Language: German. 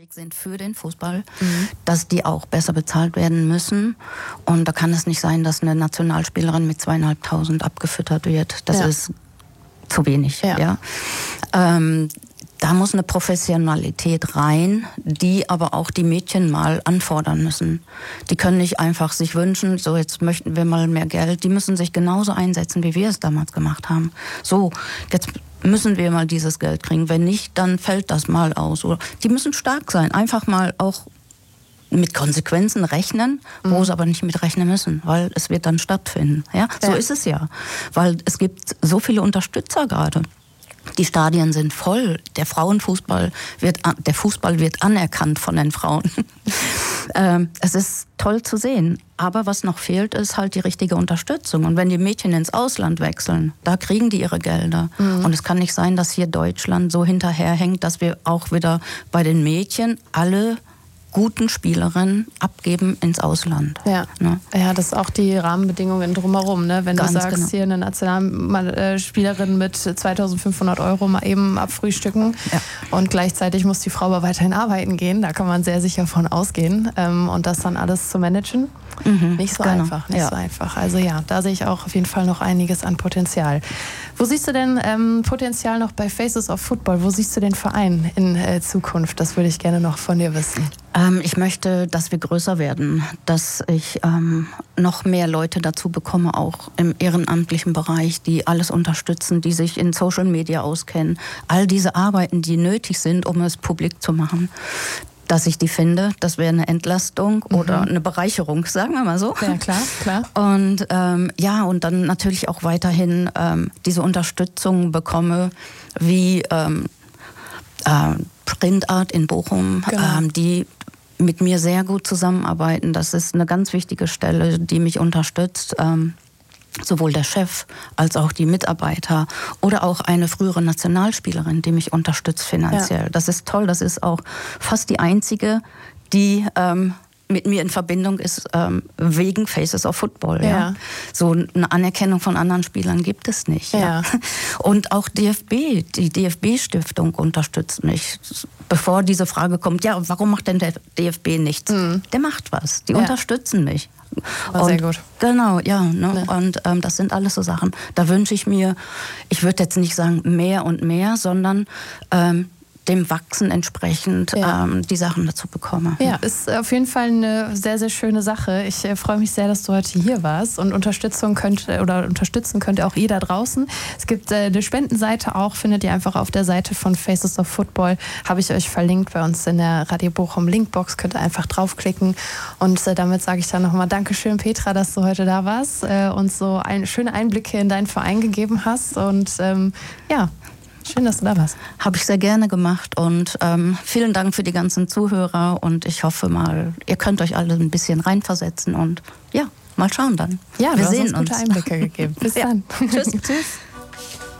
notwendig sind für den Fußball, dass die auch besser bezahlt werden müssen. Und da kann es nicht sein, dass eine Nationalspielerin mit 2.500 abgefüttert wird. Das ist zu wenig. Ja. Da muss eine Professionalität rein, die aber auch die Mädchen mal anfordern müssen. Die können nicht einfach sich wünschen, so jetzt möchten wir mal mehr Geld. Die müssen sich genauso einsetzen, wie wir es damals gemacht haben. So, jetzt müssen wir mal dieses Geld kriegen. Wenn nicht, dann fällt das mal aus. Oder die müssen stark sein, einfach mal auch mit Konsequenzen rechnen, wo sie aber nicht mit rechnen müssen, weil es wird dann stattfinden. Ja, so ist es ja. Weil es gibt so viele Unterstützer gerade. Die Stadien sind voll. Der Fußball wird anerkannt von den Frauen. Es ist toll zu sehen. Aber was noch fehlt, ist halt die richtige Unterstützung. Und wenn die Mädchen ins Ausland wechseln, da kriegen die ihre Gelder. Und es kann nicht sein, dass hier Deutschland so hinterherhängt, dass wir auch wieder bei den Mädchen alle guten Spielerinnen abgeben ins Ausland. Ja, ne? Ja, das ist auch die Rahmenbedingungen drumherum. Ne? Wenn du sagst, hier eine Nationalspielerin mit 2.500 € mal eben abfrühstücken und gleichzeitig muss die Frau aber weiterhin arbeiten gehen, da kann man sehr sicher von ausgehen. Und das dann alles zu managen, nicht so einfach. So einfach. Also ja, da sehe ich auch auf jeden Fall noch einiges an Potenzial. Wo siehst du denn Potenzial noch bei Faces of Football? Wo siehst du den Verein in Zukunft? Das würde ich gerne noch von dir wissen. Ich möchte, dass wir größer werden, dass ich noch mehr Leute dazu bekomme, auch im ehrenamtlichen Bereich, die alles unterstützen, die sich in Social Media auskennen. All diese Arbeiten, die nötig sind, um es publik zu machen. Dass ich die finde, das wäre eine Entlastung oder eine Bereicherung, sagen wir mal so. Ja, klar. Und und dann natürlich auch weiterhin diese Unterstützung bekomme, wie Printart in Bochum, die mit mir sehr gut zusammenarbeiten. Das ist eine ganz wichtige Stelle, die mich unterstützt. Sowohl der Chef als auch die Mitarbeiter oder auch eine frühere Nationalspielerin, die mich unterstützt finanziell. Ja. Das ist toll. Das ist auch fast die einzige, die mit mir in Verbindung ist wegen Faces of Football. Ja. So eine Anerkennung von anderen Spielern gibt es nicht. Ja. Und auch DFB, die DFB-Stiftung unterstützt mich. Bevor diese Frage kommt, ja, warum macht denn der DFB nichts? Der macht was. Die unterstützen mich. Sehr gut. Genau, ja. Ne? Und das sind alles so Sachen. Da wünsche ich mir, ich würde jetzt nicht sagen mehr und mehr, sondern dem Wachsen entsprechend die Sachen dazu bekomme. Ja, ist auf jeden Fall eine sehr, sehr schöne Sache. Ich freue mich sehr, dass du heute hier warst und unterstützen könnt auch ihr da draußen. Es gibt eine Spendenseite auch, findet ihr einfach auf der Seite von Faces of Football. Habe ich euch verlinkt bei uns in der Radio Bochum Linkbox. Könnt ihr einfach draufklicken. Und damit sage ich dann nochmal Dankeschön, Petra, dass du heute da warst und so schöne Einblicke in deinen Verein gegeben hast. Und schön, dass du da warst. Habe ich sehr gerne gemacht und vielen Dank für die ganzen Zuhörer und ich hoffe mal, ihr könnt euch alle ein bisschen reinversetzen und mal schauen dann. Ja, wir sehen uns. Gute Einblicke gegeben. Bis dann. Tschüss. Tschüss.